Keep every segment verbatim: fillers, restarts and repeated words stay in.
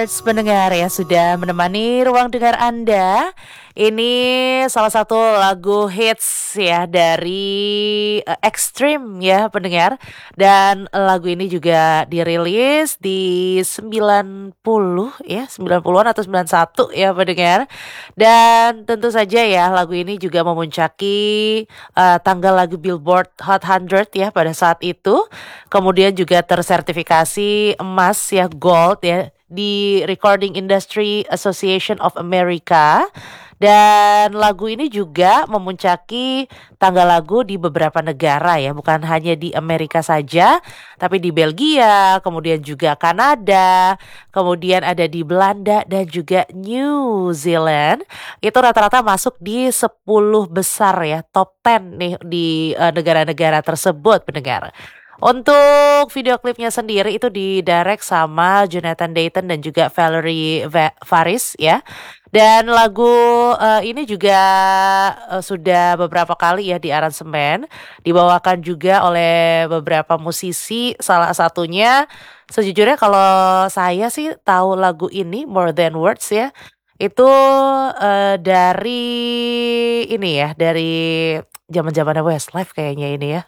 Awards pendengar ya sudah menemani ruang dengar Anda. Ini salah satu lagu hits ya dari uh, Extreme ya pendengar. Dan lagu ini juga dirilis di sembilan puluh ya, sembilan puluhan atau sembilan puluh satu ya pendengar. Dan tentu saja ya lagu ini juga memuncaki uh, tanggal lagu Billboard Hot seratus ya pada saat itu. Kemudian juga tersertifikasi emas ya, gold ya di Recording Industry Association of America. Dan lagu ini juga memuncaki tanggal lagu di beberapa negara ya, bukan hanya di Amerika saja, tapi di Belgia, kemudian juga Kanada, kemudian ada di Belanda dan juga New Zealand. Itu rata-rata masuk di sepuluh besar ya, top sepuluh nih di uh, negara-negara tersebut pendengar. Untuk video klipnya sendiri itu didirect sama Jonathan Dayton dan juga Valerie Va- Faris ya. Dan lagu uh, ini juga uh, sudah beberapa kali ya di aransemen, dibawakan juga oleh beberapa musisi. Salah satunya sejujurnya kalau saya sih tahu lagu ini More Than Words ya. Itu uh, dari ini ya, dari zaman-zamannya Westlife kayaknya ini ya.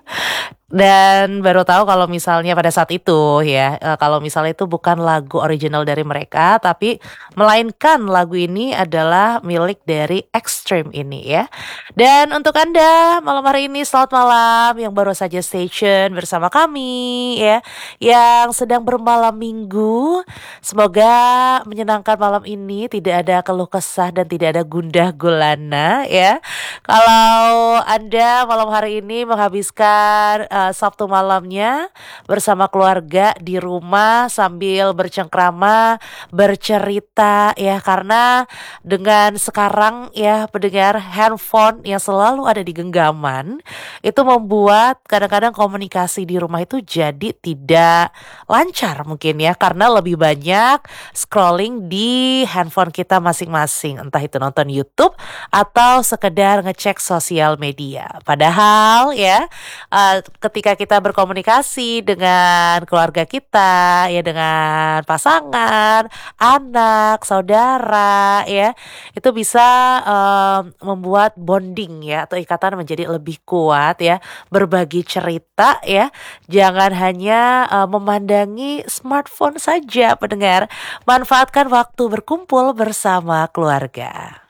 Dan baru tahu kalau misalnya pada saat itu ya, uh, kalau misalnya itu bukan lagu original dari mereka, tapi melainkan lagu ini adalah milik dari Extreme ini ya. Dan untuk Anda malam hari ini selamat malam yang baru saja station bersama kami ya, yang sedang bermalam minggu. Semoga menyenangkan malam ini, tidak ada keluh kesah dan tidak ada gundah gulana ya. Kalau Anda malam hari ini menghabiskan uh, Sabtu malamnya bersama keluarga di rumah sambil bercengkrama, bercerita ya, karena dengan sekarang ya pendengar handphone yang selalu ada di genggaman itu membuat kadang-kadang komunikasi di rumah itu jadi tidak lancar mungkin ya, karena lebih banyak scrolling di handphone kita masing-masing, entah itu nonton YouTube atau sekedar ngecek sosial media. Padahal ya uh, ketika kita berkomunikasi dengan keluarga kita ya, dengan pasangan, anak, saudara ya, itu bisa um, membuat bonding ya atau ikatan menjadi lebih kuat ya, berbagi cerita ya. Jangan hanya uh, memandangi smartphone saja pendengar. Manfaatkan waktu berkumpul bersama keluarga.